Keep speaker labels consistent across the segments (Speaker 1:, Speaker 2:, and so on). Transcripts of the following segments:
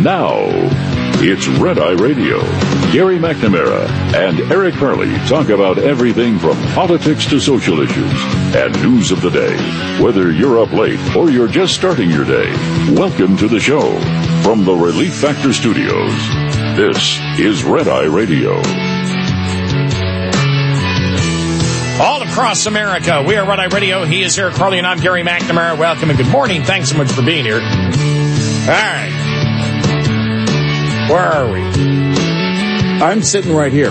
Speaker 1: Now, it's Red Eye Radio. Gary McNamara and Eric Harley talk about everything from politics to social issues and news of the day. Whether you're up late or you're just starting your day, welcome to the show. From the Relief Factor Studios, this is Red Eye Radio.
Speaker 2: All across America, we are Red Eye Radio. He is Eric Harley, and I'm Gary McNamara. Welcome and good morning. Thanks so much for being here. All right. Where are we?
Speaker 3: I'm sitting right here.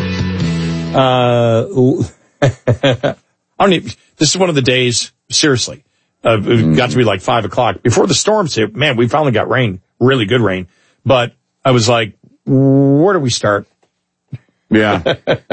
Speaker 2: This is one of the days, seriously, it got to be like 5 o'clock. Before the storms hit, man, we finally got rain, really good rain. But I was like, where do we start?
Speaker 3: Yeah.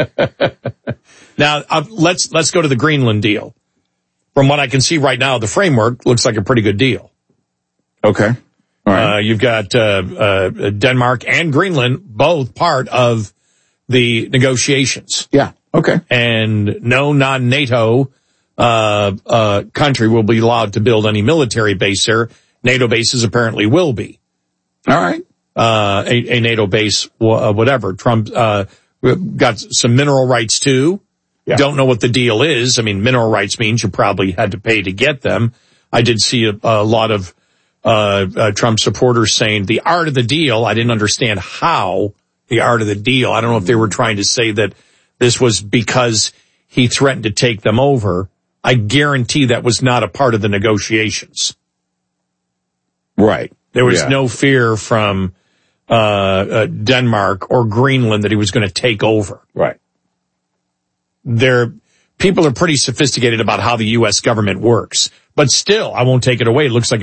Speaker 2: Now, let's go to the Greenland deal. From what I can see right now, the framework looks like a pretty good deal.
Speaker 3: Okay. All right.
Speaker 2: You've got Denmark and Greenland both part of the negotiations.
Speaker 3: Yeah. Okay.
Speaker 2: And no non-NATO country will be allowed to build any military base there. NATO bases apparently will be.
Speaker 3: All right.
Speaker 2: A NATO base, whatever. Trump got some mineral rights too. Yeah. Don't know what the deal is. I mean, mineral rights means you probably had to pay to get them. I did see a lot of Trump supporters saying the art of the deal. I didn't understand how the art of the deal. I don't know if they were trying to say that this was because he threatened to take them over. I guarantee that was not a part of the negotiations.
Speaker 3: Right.
Speaker 2: There was no fear from Denmark or Greenland that he was going to take over.
Speaker 3: Right.
Speaker 2: People are pretty sophisticated about how the U.S. government works. But still, I won't take it away. It looks like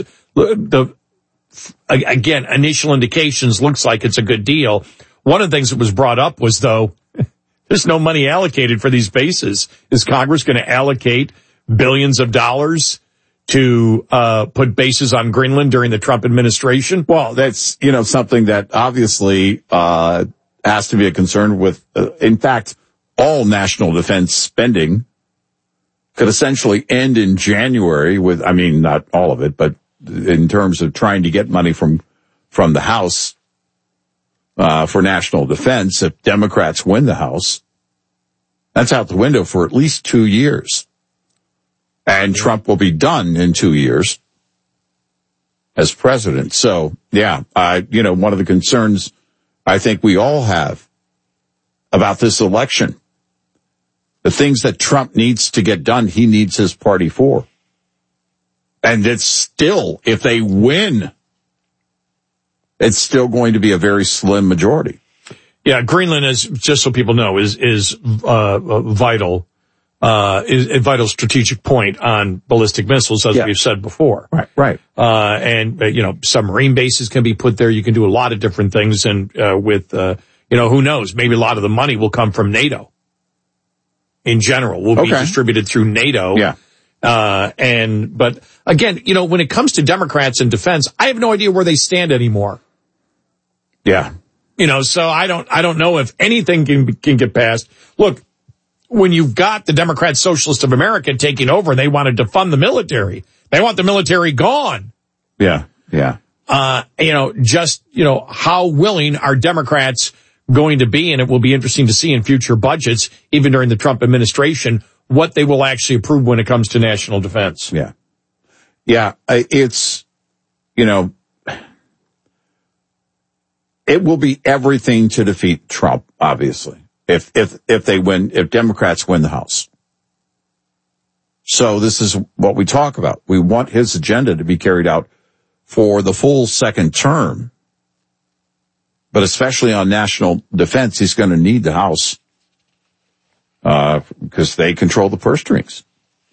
Speaker 2: again, initial indications looks like it's a good deal. One of the things that was brought up was, though, there's no money allocated for these bases. Is Congress going to allocate billions of dollars to put bases on Greenland during the Trump administration?
Speaker 3: Well, that's, something that obviously has to be a concern with, in fact, all national defense spending could essentially end in January with, not all of it, but in terms of trying to get money from the House for national defense. If Democrats win the House, that's out the window for at least 2 years. And Trump will be done in 2 years as president. So, yeah, one of the concerns I think we all have about this election, the things that Trump needs to get done, he needs his party for. And it's still, if they win, it's still going to be a very slim majority.
Speaker 2: Yeah, Greenland is, just so people know, is vital. Is a vital strategic point on ballistic missiles, as we've said before.
Speaker 3: Right.
Speaker 2: And submarine bases can be put there. You can do a lot of different things. And who knows? Maybe a lot of the money will come from NATO. In general, will be distributed through NATO.
Speaker 3: Yeah.
Speaker 2: But again, when it comes to Democrats and defense, I have no idea where they stand anymore.
Speaker 3: Yeah.
Speaker 2: So I don't know if anything can get passed. Look, when you've got the Democrat Socialist of America taking over, they want to defund the military. They want the military gone.
Speaker 3: Yeah. Yeah.
Speaker 2: How willing are Democrats going to be, and it will be interesting to see in future budgets, even during the Trump administration, what they will actually approve when it comes to national defense.
Speaker 3: Yeah. Yeah. It's, it will be everything to defeat Trump, obviously, if they win, if Democrats win the House. So this is what we talk about. We want his agenda to be carried out for the full second term. But especially on national defense, he's going to need the House because they control the purse strings.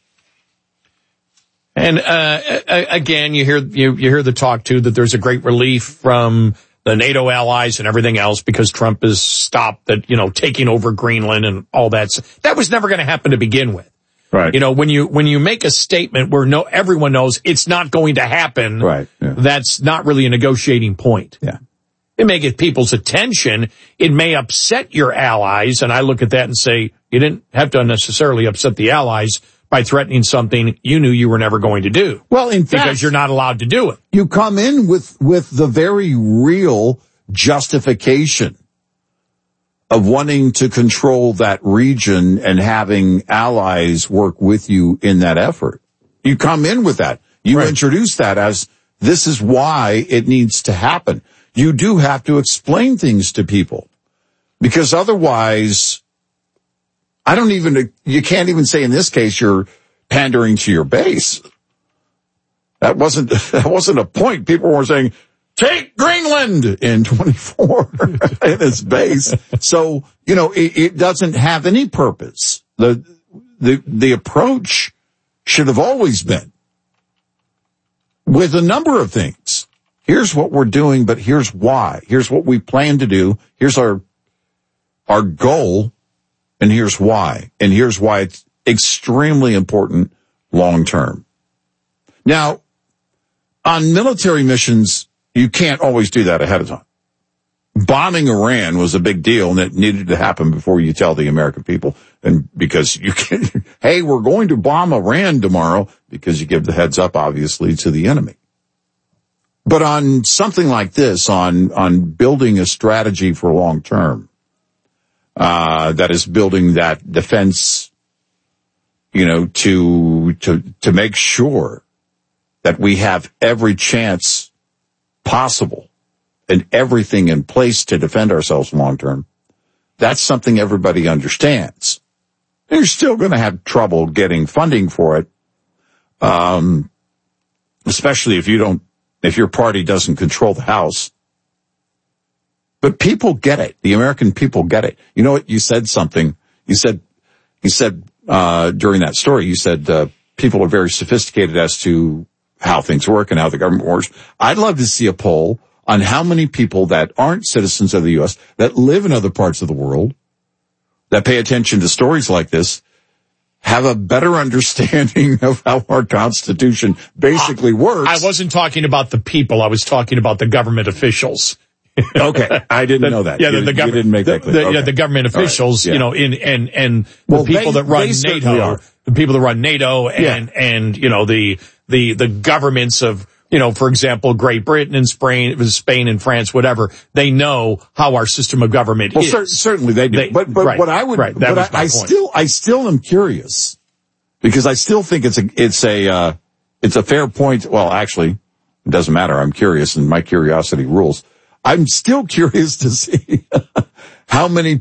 Speaker 2: And again, you hear the talk too that there's a great relief from the NATO allies and everything else because Trump has stopped that taking over Greenland and all that. That was never going to happen to begin with.
Speaker 3: Right.
Speaker 2: When you make a statement where everyone knows it's not going to happen,
Speaker 3: right? Yeah.
Speaker 2: That's not really a negotiating point.
Speaker 3: Yeah.
Speaker 2: It may get people's attention. It may upset your allies. And I look at that and say, you didn't have to necessarily upset the allies, by threatening something you knew you were never going to do.
Speaker 3: Well, in fact,
Speaker 2: because you're not allowed to do it.
Speaker 3: You come in with the very real justification of wanting to control that region and having allies work with you in that effort. You come in with that. You introduce that as this is why it needs to happen. You do have to explain things to people because otherwise, you can't even say in this case you're pandering to your base. That wasn't a point. People were saying, take Greenland in 24 in its base. So, it doesn't have any purpose. The approach should have always been with a number of things. Here's what we're doing, but here's why. Here's what we plan to do. Here's our goal, and here's why. And here's why it's extremely important long term. Now, on military missions, you can't always do that ahead of time. Bombing Iran was a big deal, and it needed to happen before you tell the American people. And because you can, hey, we're going to bomb Iran tomorrow, because you give the heads up, obviously, to the enemy. But on something like this, on building a strategy for long term, that is building that defense, to make sure that we have every chance possible and everything in place to defend ourselves long term, that's something everybody understands. You're still going to have trouble getting funding for it, especially if your party doesn't control the House. But people get it. The American people get it. You know what? You said something. You said during that story, you said people are very sophisticated as to how things work and how the government works. I'd love to see a poll on how many people that aren't citizens of the U.S., that live in other parts of the world, that pay attention to stories like this, have a better understanding of how our Constitution basically works.
Speaker 2: I wasn't talking about the people. I was talking about the government officials.
Speaker 3: Okay, I didn't know that.
Speaker 2: Yeah,
Speaker 3: you didn't make that clear.
Speaker 2: Yeah, the government officials,
Speaker 3: right,
Speaker 2: yeah. and the people that run NATO, the people that run NATO, and the governments of, for example, Great Britain and Spain and France, whatever, they know how our system of government is.
Speaker 3: Well, certainly they do. But what I would, but I still am curious, because I still think it's a fair point. Well, actually, it doesn't matter. I'm curious, and my curiosity rules. I'm still curious to see how many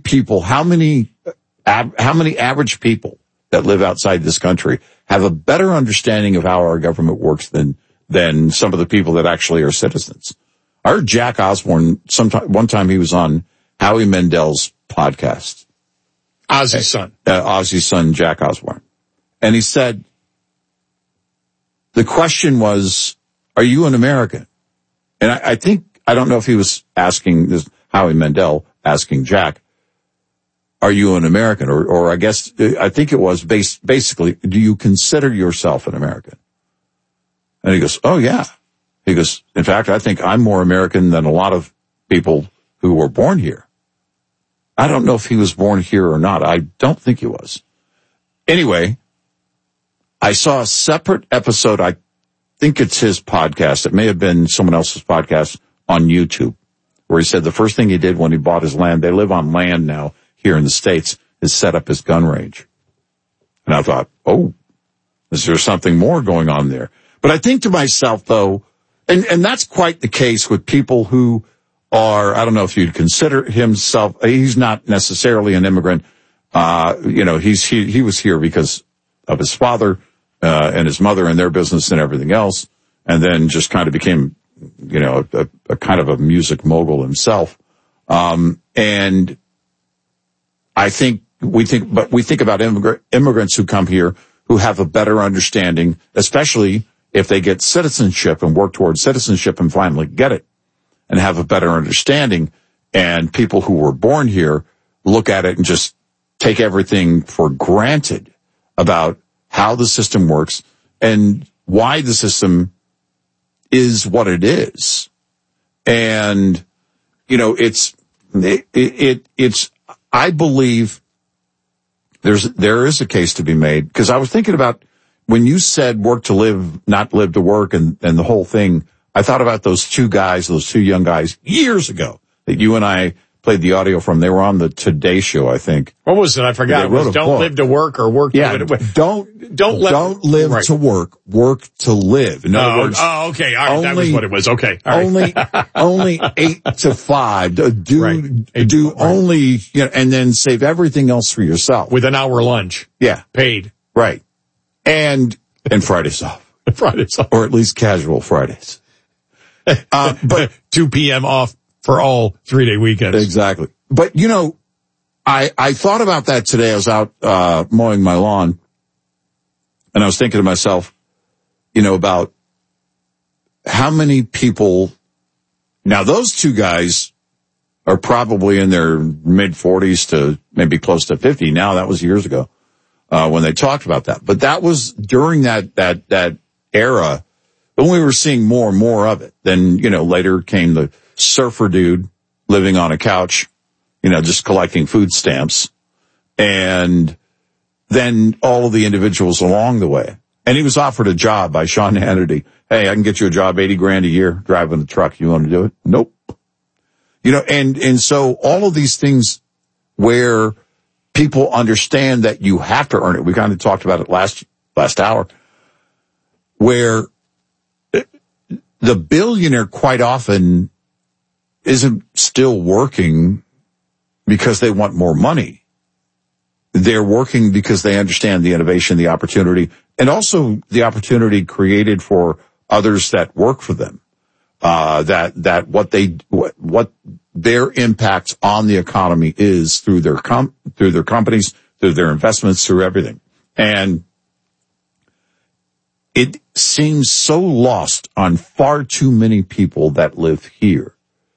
Speaker 3: average people that live outside this country have a better understanding of how our government works than some of the people that actually are citizens. I heard Jack Osborne one time he was on Howie Mandel's podcast.
Speaker 2: Ozzy's son.
Speaker 3: Ozzy's son, Jack Osborne. And he said, the question was, are you an American? And I don't know if he was asking this, Howie Mandel asking Jack, are you an American? Or I think it was basically, do you consider yourself an American? And he goes, oh yeah. He goes, in fact, I think I'm more American than a lot of people who were born here. I don't know if he was born here or not. I don't think he was. Anyway, I saw a separate episode. I think it's his podcast. It may have been someone else's podcast on YouTube, where he said the first thing he did when he bought his land, they live on land now here in the States, is set up his gun range. And I thought, oh, is there something more going on there? But I think to myself, though, and that's quite the case with people who are, I don't know if you'd consider himself, he's not necessarily an immigrant. He was here because of his father, and his mother and their business and everything else. And then just kind of became, a kind of a music mogul himself. And I think we think about immigrants who come here who have a better understanding, especially if they get citizenship and work towards citizenship and finally get it and have a better understanding. And people who were born here look at it and just take everything for granted about how the system works and why the system is what it is. And, it's, I believe there is a case to be made, because I was thinking about when you said work to live, not live to work, and the whole thing. I thought about those two young guys years ago that you and I played the audio from. They were on the Today Show, I think.
Speaker 2: What was it? I forgot. It was don't live to work or work to live. Don't live
Speaker 3: to work to live. In other words,
Speaker 2: okay. All right, that was what it was. Okay. All right.
Speaker 3: only 8 to 5. Do only, and then save everything else for yourself.
Speaker 2: With an hour lunch.
Speaker 3: Yeah.
Speaker 2: Paid.
Speaker 3: Right. And Fridays off.
Speaker 2: Fridays off.
Speaker 3: Or at least casual Fridays. But
Speaker 2: 2 p.m. off for all 3-day weekends.
Speaker 3: Exactly. But, I thought about that today. I was out mowing my lawn, and I was thinking to myself, about how many people. Now, those two guys are probably in their mid-40s to maybe close to 50. Now, that was years ago when they talked about that. But that was during that era when we were seeing more and more of it. Then, later came the surfer dude living on a couch, just collecting food stamps. And then all of the individuals along the way. And he was offered a job by Sean Hannity. Hey, I can get you a job, $80,000 a year, driving a truck. You want to do it? Nope. And so all of these things where people understand that you have to earn it. We kind of talked about it last hour, where the billionaire quite often isn't still working because they want more money. They're working because they understand the innovation, the opportunity, and also the opportunity created for others that work for them. That what their impact on the economy is through their companies, through their investments, through everything. And it seems so lost on far too many people that live here.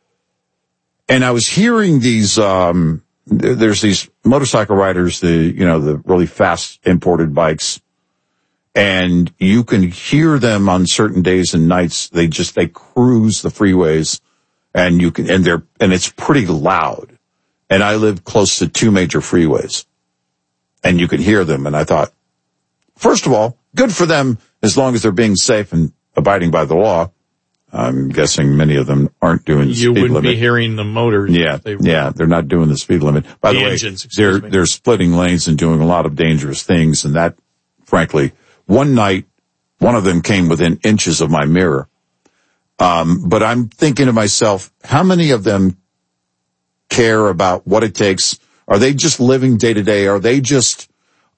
Speaker 3: And I was hearing these, there's these motorcycle riders, the really fast imported bikes, and you can hear them on certain days and nights. They cruise the freeways, and it's pretty loud. And I live close to 2 major freeways, and you can hear them. And I thought, first of all, good for them as long as they're being safe and abiding by the law. I'm guessing many of them aren't doing the speed limit.
Speaker 2: You wouldn't be hearing the motors.
Speaker 3: Yeah, they're not doing the speed limit. By the way, they're splitting lanes and doing a lot of dangerous things. And that, frankly, one night, one of them came within inches of my mirror. But I'm thinking to myself, how many of them care about what it takes? Are they just living day to day? Are they just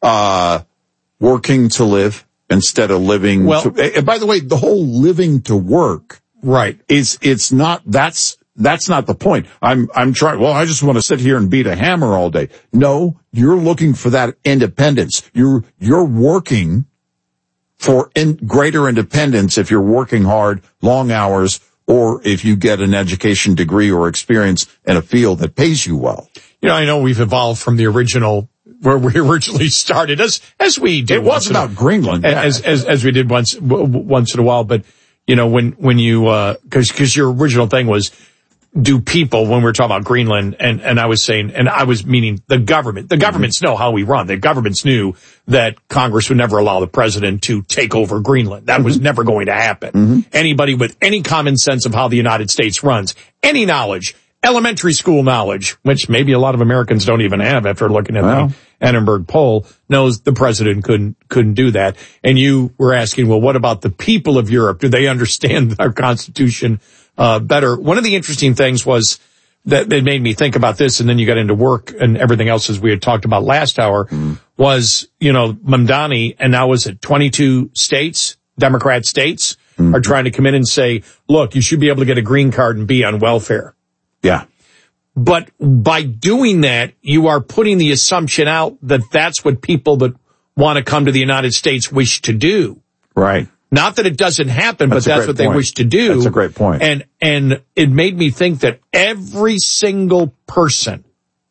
Speaker 3: working to live instead of living to, by the way, the whole living to work.
Speaker 2: Right.
Speaker 3: It's not, that's not the point. I'm trying, I just want to sit here and beat a hammer all day. No, you're looking for that independence. You're working for greater independence if you're working hard, long hours, or if you get an education degree or experience in a field that pays you well.
Speaker 2: I know we've evolved from the original, where we originally started, as we did.
Speaker 3: It was about Greenland.
Speaker 2: As we did once in a while, but when you, cause your original thing was, do people, when we were talking about Greenland, and I was saying, and I was meaning the government. The governments know how we run. The governments knew that Congress would never allow the president to take over Greenland. That was never going to happen. Anybody with any common sense of how the United States runs, any knowledge, elementary school knowledge, which maybe a lot of Americans don't even have after looking at the Annenberg poll, knows the president couldn't do that. And you were asking, well, what about the people of Europe? Do they understand our Constitution better? One of the interesting things was that it made me think about this, and then you got into work and everything else as we had talked about last hour, was, Mamdani, and now is it 22 states, Democrat states, are trying to come in and say, look, you should be able to get a green card and be on welfare.
Speaker 3: Yeah.
Speaker 2: But by doing that, you are putting the assumption out that that's what people that want to come to the United States wish to do.
Speaker 3: Right.
Speaker 2: Not that it doesn't happen, but that's what they wish to do.
Speaker 3: That's a great point.
Speaker 2: And it made me think that every single person,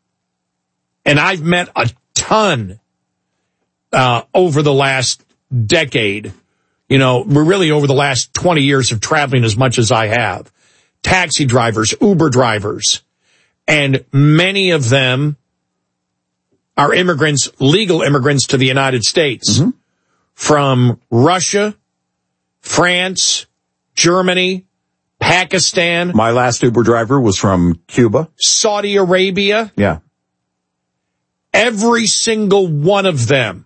Speaker 2: and I've met a ton over the last decade, really over the last 20 years of traveling as much as I have, taxi drivers, Uber drivers, and many of them are immigrants, legal immigrants to the United States from Russia, France, Germany, Pakistan.
Speaker 3: My last Uber driver was from Cuba.
Speaker 2: Saudi Arabia.
Speaker 3: Yeah.
Speaker 2: Every single one of them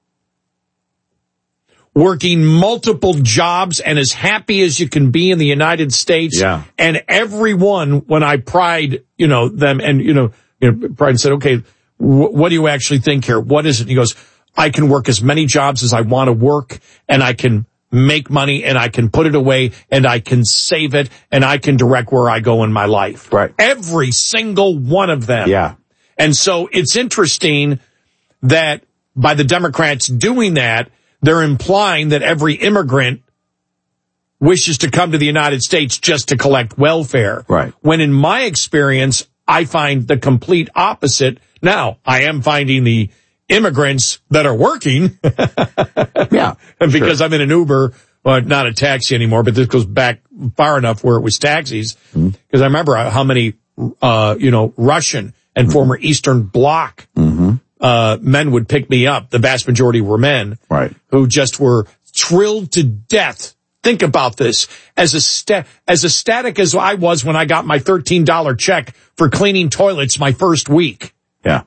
Speaker 2: working multiple jobs and as happy as you can be in the United States.
Speaker 3: Yeah.
Speaker 2: And everyone, when I pried, them and, pried and said, okay, what do you actually think here? What is it? He goes, I can work as many jobs as I want to work, and I can make money, and I can put it away, and I can save it, and I can direct where I go in my life.
Speaker 3: Right.
Speaker 2: Every single one of them.
Speaker 3: Yeah.
Speaker 2: And so it's interesting that by the Democrats doing that, they're implying that every immigrant wishes to come to the United States just to collect welfare.
Speaker 3: Right.
Speaker 2: When in my experience, I find the complete opposite. Now, I am finding the immigrants that are working.
Speaker 3: Yeah.
Speaker 2: Because I'm in an Uber, well, not a taxi anymore, but this goes back far enough where it was taxis. Because I remember how many, Russian and former Eastern Bloc men would pick me up. The vast majority were men,
Speaker 3: right,
Speaker 2: who just were thrilled to death. Think about this. As ecstatic as I was when I got my $13 check for cleaning toilets my first week.
Speaker 3: Yeah.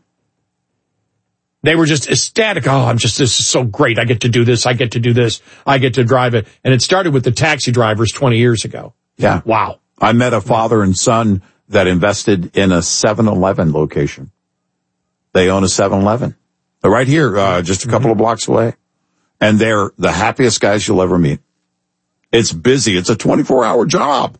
Speaker 2: They were just ecstatic. Oh, this is so great. I get to do this. I get to do this. I get to drive it. And it started with the taxi drivers 20 years ago.
Speaker 3: Yeah.
Speaker 2: Wow.
Speaker 3: I met a father and son that invested in a 7-Eleven location. They own a 7-Eleven. They're right here, just a couple of blocks away. And they're the happiest guys you'll ever meet. It's busy. It's a 24-hour job.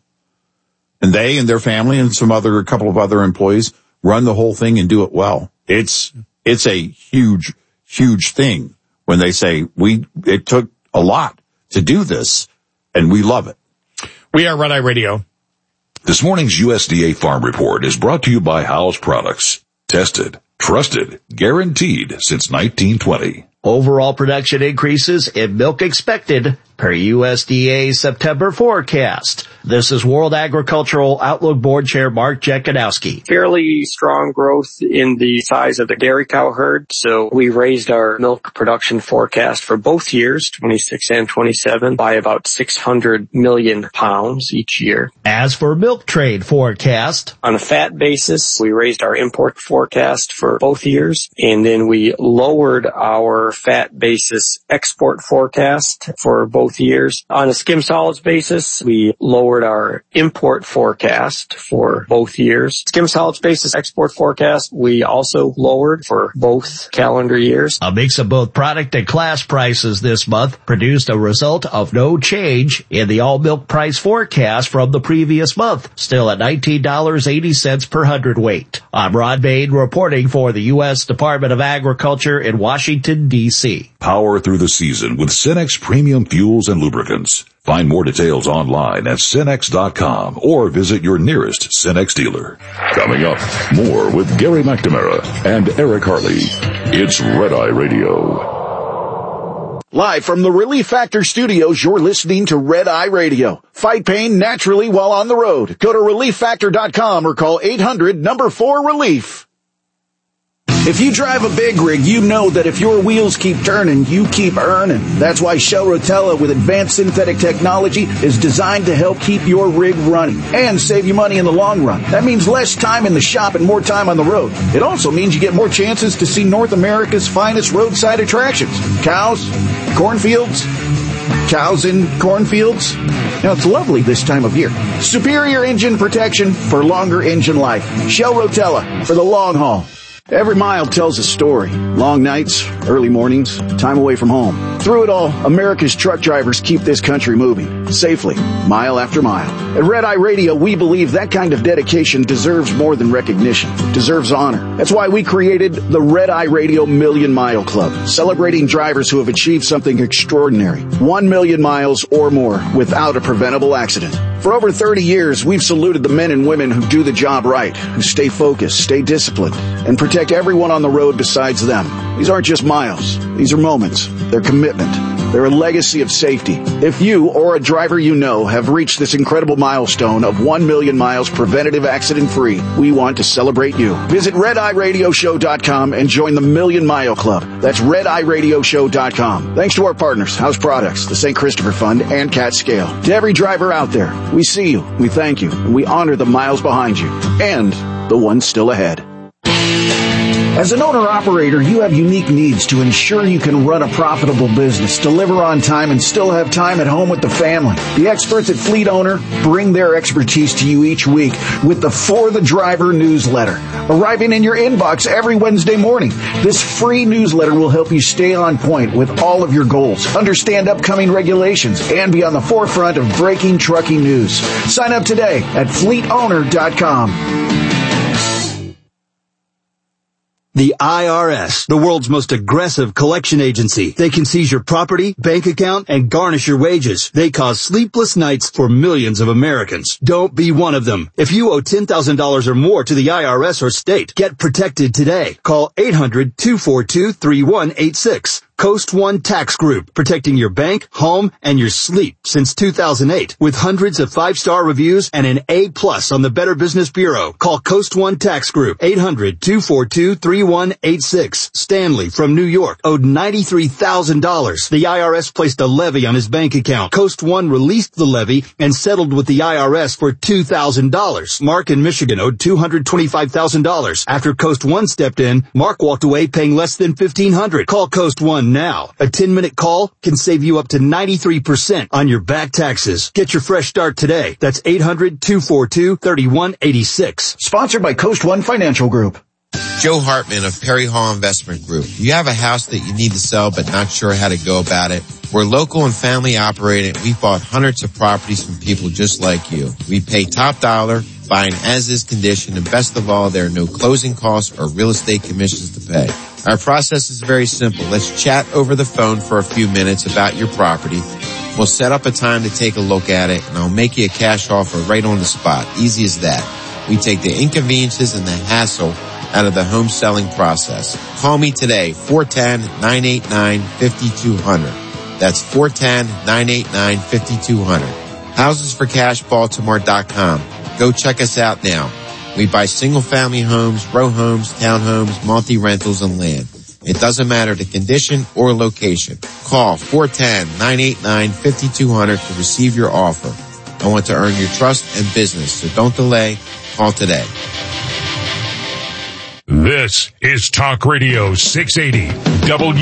Speaker 3: And they and their family and a couple of other employees run the whole thing and do it well. It's a huge, huge thing when they say it took a lot to do this and we love it.
Speaker 2: We are Red Eye Radio.
Speaker 1: This morning's USDA Farm Report is brought to you by Howes Products. Tested, trusted, guaranteed since 1920.
Speaker 4: Overall production increases in milk expected per USDA's September forecast. This is World Agricultural Outlook Board Chair Mark Jekanowski.
Speaker 5: Fairly strong growth in the size of the dairy cow herd. So we raised our milk production forecast for both years, 26 and 27, by about 600 million pounds each year.
Speaker 4: As for milk trade forecast,
Speaker 5: on a fat basis, we raised our import forecast for both years, and then we lowered our fat basis export forecast for both years. On a skim solids basis, we lowered our import forecast for both years. Skim solids basis export forecast, we also lowered for both calendar years.
Speaker 4: A mix of both product and class prices this month produced a result of no change in the all milk price forecast from the previous month, still at $19.80 per hundredweight. I'm Rod Bain reporting for the U.S. Department of Agriculture in Washington, D.C.
Speaker 1: Power through the season with Cenex Premium Fuels and Lubricants. Find more details online at Cenex.com or visit your nearest Cenex dealer. Coming up, more with Gary McNamara and Eric Harley. It's Red Eye Radio.
Speaker 6: Live from the Relief Factor studios, you're listening to Red Eye Radio. Fight pain naturally while on the road. Go to ReliefFactor.com or call 800-4RELIEF. If you drive a big rig, you know that if your wheels keep turning, you keep earning. That's why Shell Rotella with advanced synthetic technology is designed to help keep your rig running and save you money in the long run. That means less time in the shop and more time on the road. It also means you get more chances to see North America's finest roadside attractions. Cows, cornfields, cows in cornfields. Now, it's lovely this time of year. Superior engine protection for longer engine life. Shell Rotella for the long haul. Every mile tells a story. Long nights, early mornings, time away from home. Through it all, America's truck drivers keep this country moving, safely, mile after mile. At Red Eye Radio, we believe that kind of dedication deserves more than recognition, deserves honor. That's why we created the Red Eye Radio Million Mile Club, celebrating drivers who have achieved something extraordinary. 1 million miles or more without a preventable accident. For over 30 years, we've saluted the men and women who do the job right, who stay focused, stay disciplined, and protect everyone on the road besides them. These aren't just miles. These are moments. They're commitment. They're a legacy of safety. If you or a driver you know have reached this incredible milestone of 1 million miles preventative accident-free, we want to celebrate you. Visit RedEyeRadioShow.com and join the Million Mile Club. That's RedEyeRadioShow.com. Thanks to our partners, House Products, the St. Christopher Fund, and Cat Scale. To every driver out there, we see you, we thank you, and we honor the miles behind you and the ones still ahead. As an owner-operator, you have unique needs to ensure you can run a profitable business, deliver on time, and still have time at home with the family. The experts at Fleet Owner bring their expertise to you each week with the For the Driver newsletter, arriving in your inbox every Wednesday morning. This free newsletter will help you stay on point with all of your goals, understand upcoming regulations, and be on the forefront of breaking trucking news. Sign up today at FleetOwner.com.
Speaker 7: The IRS, the world's most aggressive collection agency. They can seize your property, bank account, and garnish your wages. They cause sleepless nights for millions of Americans. Don't be one of them. If you owe $10,000 or more to the IRS or state, get protected today. Call 800-242-3186. Coast One Tax Group, protecting your bank, home, and your sleep since 2008. With hundreds of 5-star reviews and an A+ on the Better Business Bureau. Call Coast One Tax Group, 800-242-3186. Stanley from New York owed $93,000. The IRS placed a levy on his bank account. Coast One released the levy and settled with the IRS for $2,000. Mark in Michigan owed $225,000. After Coast One stepped in, Mark walked away paying less than $1,500. Call Coast One now. A 10-minute call can save you up to 93% on your back taxes. Get your fresh start today. That's 800-242-3186.
Speaker 6: Sponsored by Coast One Financial Group.
Speaker 8: Joe Hartman of Perry Hall Investment Group. You have a house that you need to sell but not sure how to go about it? We're local and family operated. We've bought hundreds of properties from people just like you. We pay top dollar, buying as-is condition, and best of all, there are no closing costs or real estate commissions to pay. Our process is very simple. Let's chat over the phone for a few minutes about your property. We'll set up a time to take a look at it, and I'll make you a cash offer right on the spot. Easy as that. We take the inconveniences and the hassle out of the home selling process. Call me today, 410-989-5200. That's 410-989-5200. HousesForCashBaltimore.com. Go check us out now. We buy single-family homes, row homes, townhomes, multi-rentals, and land. It doesn't matter the condition or location. Call 410-989-5200 to receive your offer. I want to earn your trust and business, so don't delay. Call today.
Speaker 9: This is Talk Radio 680 W.